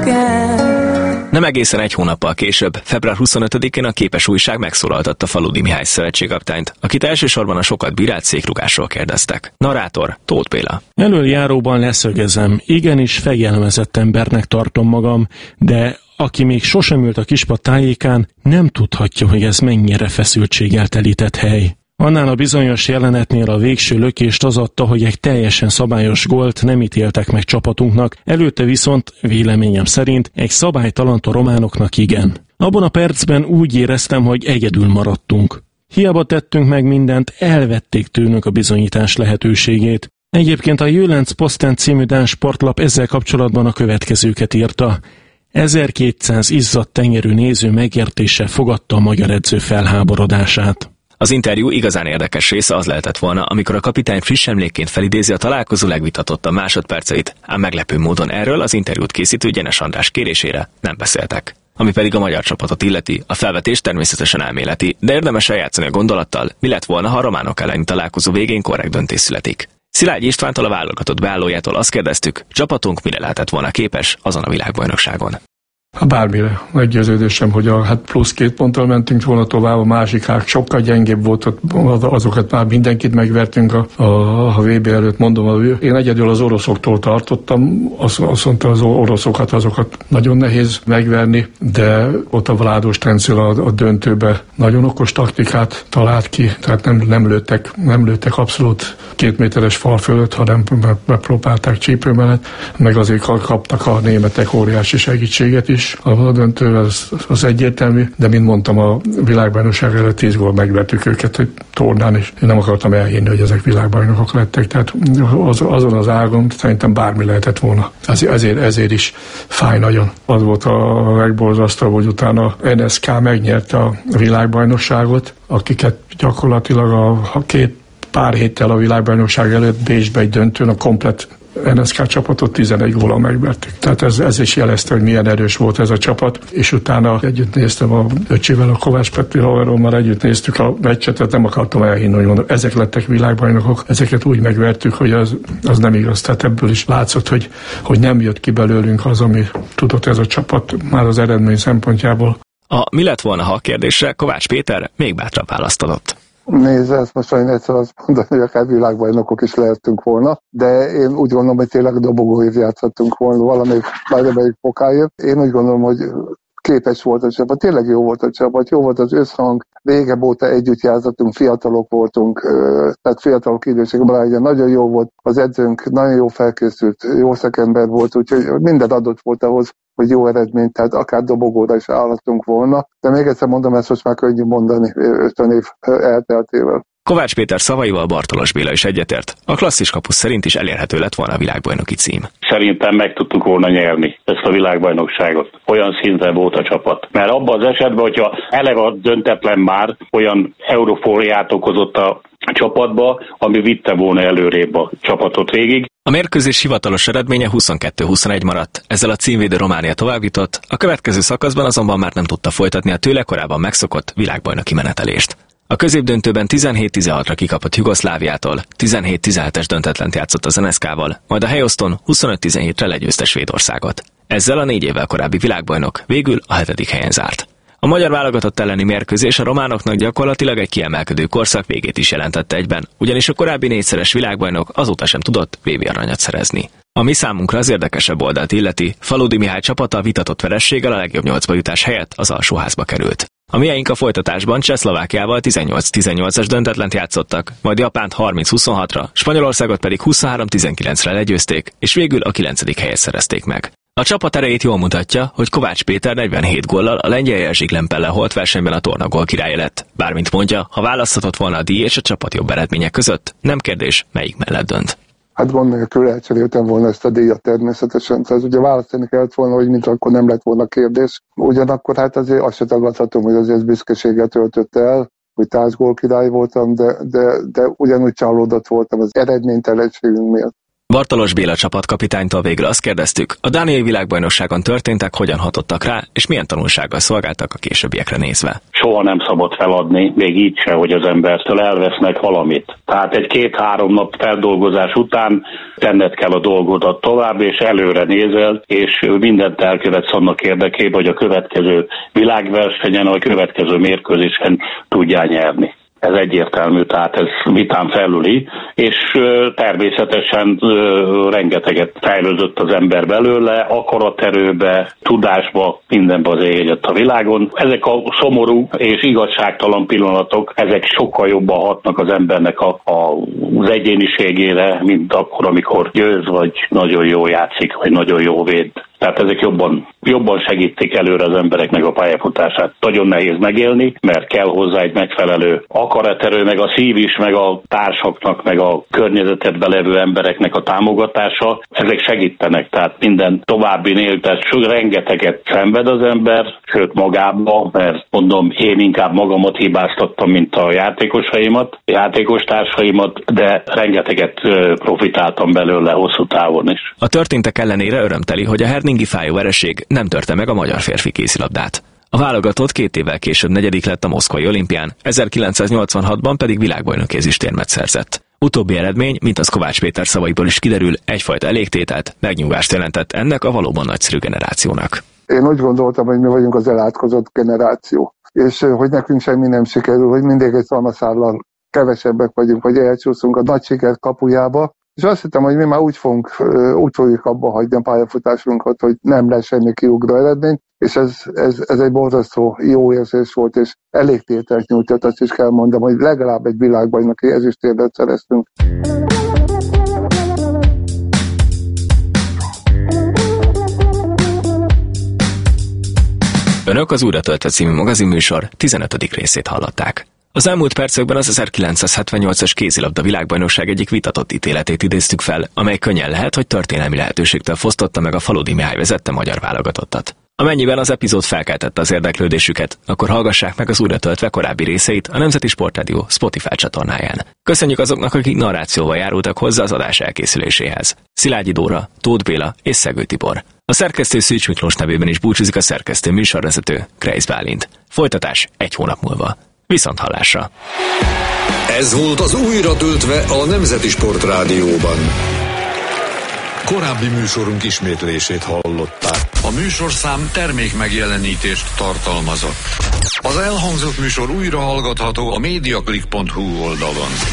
Nem egészen egy hónappal később, február 25-én a Képes újság megszólaltatta Faludi Mihály szövetségkapitányt, akit elsősorban a sokat bírált székrugásról kérdeztek. Narrátor Tóth Béla. Elöljáróban leszögezem, igenis fegyelmezett embernek tartom magam, de aki még sosem ült a Kispad tájékán, nem tudhatja, hogy ez mennyire feszültséggel telített hely. Annál a bizonyos jelenetnél a végső lökést az adta, hogy egy teljesen szabályos gólt nem ítéltek meg csapatunknak, előtte viszont, véleményem szerint, egy szabálytalant a románoknak igen. Abban a percben úgy éreztem, hogy egyedül maradtunk. Hiába tettünk meg mindent, elvették tőlünk a bizonyítás lehetőségét. Egyébként a Jölenc Poszten című dán sportlap ezzel kapcsolatban a következőket írta. 1200 izzadt tengerű néző megértéssel fogadta a magyar edző felháborodását. Az interjú igazán érdekes része az lehetett volna, amikor a kapitány friss emlékként felidézi a találkozó legvitatottabb másodperceit, ám meglepő módon erről az interjút készítő Gyenes András kérésére nem beszéltek. Ami pedig a magyar csapatot illeti, a felvetés természetesen elméleti, de érdemes eljátszani a gondolattal, mi lett volna, ha a románok elleni találkozó végén korrekt döntés születik. Szilágyi Istvántól, a válogatott beállójától azt kérdeztük, csapatunk mire lehetett volna képes azon a világbajnokságon. Bármire. Meggyőződésem, hogy plusz 2 ponttal mentünk volna tovább, a másik sokkal gyengébb volt, azokat már mindenkit megvertünk a VB előtt, mondom, én egyedül az oroszoktól tartottam, azt mondta, az oroszokat, azokat nagyon nehéz megverni, de ott a Vládos Tencél a döntőbe nagyon okos taktikát talált ki, tehát nem lőttek abszolút 2 méteres fal fölött, hanem megpróbálták csípő mellett, meg azért kaptak a németek óriási segítséget is. A döntő az egyértelmű, de mint mondtam, a világbajnokság előtt 10 gól megvertük őket egy tornán, és én nem akartam elhinni, hogy ezek világbajnokok lettek. Tehát azon az ágon szerintem bármi lehetett volna. Ezért is fáj nagyon. Az volt a legborzasztóbb, hogy utána NSK megnyerte a világbajnokságot, akiket gyakorlatilag a pár héttel a világbajnokság előtt Bécsbe egy döntőn a komplett NSK csapatot 11 góllal megvertük. Tehát ez is jelezte, hogy milyen erős volt ez a csapat, és utána együtt néztem a öcsével, a Kovács Petri haverommal együtt néztük a meccset, tehát nem akartam elhinni, hogy mondom, ezek lettek világbajnokok, ezeket úgy megvertük, hogy az nem igaz. Tehát ebből is látszott, hogy nem jött ki belőlünk az, ami tudott ez a csapat már az eredmény szempontjából. A mi lett volna, ha kérdésre Kovács Péter még bátrább választ adott. Nézd, ezt most olyan egyszer azt mondani, hogy akár világbajnokok is lehetünk volna, de én úgy gondolom, hogy tényleg dobogóért játszottunk volna valamelyik fokáért. Én úgy gondolom, hogy képes volt a csapat, tényleg jó volt a csapat, jó volt az összhang, régebb óta együtt játszottunk, fiatalok voltunk, tehát fiatalok időségben, nagyon jó volt az edzőnk, nagyon jó felkészült, jó szakember volt, úgyhogy minden adott volt ahhoz, hogy jó eredményt, tehát akár dobogóra is állhatunk volna. De még egyszer mondom, ezt most már könnyű mondani 50 év elteltével. Kovács Péter szavaival Bartolos Béla is egyetért. A klasszis kapusz szerint is elérhető lett volna a világbajnoki cím. Szerintem meg tudtuk volna nyerni ezt a világbajnokságot. Olyan szinten volt a csapat. Mert abban az esetben, hogyha eleve a döntetlen már olyan eurofóliát okozott a csapatba, ami vitte volna előrébb a csapatot végig. A mérkőzés hivatalos eredménye 22-21 maradt, ezzel a címvédő Románia továbbjutott, a következő szakaszban azonban már nem tudta folytatni a tőle korábban megszokott világbajnoki menetelést. A középdöntőben 17-16-ra kikapott Jugoszláviától, 17-17-es döntetlent játszott az NSK-val, majd a helyoszton 25-17-re legyőzte Svédországot. Ezzel a 4 évvel korábbi világbajnok végül a 7. helyen zárt. A magyar válogatott elleni mérkőzés a románoknak gyakorlatilag egy kiemelkedő korszak végét is jelentette egyben, ugyanis a korábbi 4-szeres világbajnok azóta sem tudott VB aranyat szerezni. A mi számunkra az érdekesebb oldalt illeti, Faludi Mihály csapata a vitatott verességgel a legjobb 8-ba jutás helyett az alsóházba került. A miénk a folytatásban Csehszlovákiával 18-18-as döntetlent játszottak, majd Japánt 30-26-ra, Spanyolországot pedig 23-19-re legyőzték, és végül a 9. helyet szerezték meg. A csapat erejét jól mutatja, hogy Kovács Péter 47 góllal a lengyel Jerzy Glempellel holt versenyben a torna gólkirálya lett. Bármint mondja, ha választhatott volna a díj és a csapat jobb eredmények között, nem kérdés, melyik mellett dönt. Hát gond nélkül elcseréltem volna ezt a díjat természetesen. Tehát ugye választani kellett volna, hogy mint akkor nem lett volna kérdés. Ugyanakkor hát azért azt se tagadhatom, hogy azért büszkeséggel töltötte el, hogy társgól király voltam, de ugyanúgy csalódott voltam az eredménytelenségünk miatt. Bartalos Béla csapatkapitánytól végül azt kérdeztük, a dániai világbajnokságon történtek hogyan hatottak rá, és milyen tanulsággal szolgáltak a későbbiekre nézve. Soha nem szabad feladni, még így se, hogy az embertől elvesznek valamit. Tehát egy 2-3 nap feldolgozás után tenned kell a dolgodat tovább, és előre nézel, és mindent elkövetsz annak érdekében, hogy a következő világversenyen, vagy a következő mérkőzésen tudjál nyerni. Ez egyértelmű, tehát ez vitán felüli, és természetesen rengeteget fejlődött az ember belőle, akaraterőbe, tudásba, mindenbe az élet a világon. Ezek a szomorú és igazságtalan pillanatok, ezek sokkal jobban hatnak az embernek az egyéniségére, mint akkor, amikor győz, vagy nagyon jól játszik, vagy nagyon jó véd. Tehát ezek jobban segítik előre az embereknek a pályafutását. Nagyon nehéz megélni, mert kell hozzá egy megfelelő akaraterő, meg a szív is, meg a társaknak, meg a környezetedben levő embereknek a támogatása. Ezek segítenek, tehát minden további nélkül rengeteget szenved az ember, sőt magába, mert mondom, én inkább magamat hibáztattam, mint a játékostársaimat, de rengeteget profitáltam belőle hosszú távon is. A történtek ellenére örömteli, hogy a herningi fájó vereség nem törte meg a magyar férfi kézilabdát. A válogatott 2 évvel később 4. lett a moszkvai olimpián, 1986-ban pedig világbajnoki ezüstérmet szerzett. Utóbbi eredmény, mint az Kovács Péter szavaiból is kiderül, egyfajta elégtételt, megnyugvást jelentett ennek a valóban nagyszerű generációnak. Én úgy gondoltam, hogy mi vagyunk az elátkozott generáció, és hogy nekünk semmi nem sikerül, hogy mindig egy szalmaszállal kevesebbek vagyunk, hogy elcsúszunk a nagy siker kapujába, és azt hittem, hogy mi már úgy fogjuk abba hagyni a pályafutásunkat, hogy nem lesz semmi kiugró eredmény, és ez egy borzasztó jó érzés volt, és elégtételt nyújtott, azt is kell mondom, hogy legalább egy világbajnoki ezüstérmet szereztünk. Önök az Újra töltve című magazinműsor 15. részét hallották. Az elmúlt percekben az 1978-as kézilabda világbajnokság egyik vitatott ítéletét idéztük fel, amely könnyen lehet, hogy történelmi lehetőségtől fosztotta meg a Faludi Mihály vezette magyar válogatottat. Amennyiben az epizód felkeltette az érdeklődésüket, akkor hallgassák meg az Újra töltve korábbi részeit a Nemzeti Sportrádió Spotify csatornáján. Köszönjük azoknak, akik narrációval járultak hozzá az adás elkészüléséhez. Szilágyi Dóra, Tóth Béla és Szegő Tibor. A szerkesztő Szűcs Miklós nevében is búcsúzik a szerkesztő műsorvezető, Kreisz Bálint. Folytatás egy hónap múlva. Viszonthallásra! Ez volt az Újra töltve a Nemzeti Sportrádióban. Korábbi műsorunk ismétlését hallották. A műsorszám termék megjelenítést tartalmazott. Az elhangzott műsor újra hallgatható a mediaclick.hu oldalon.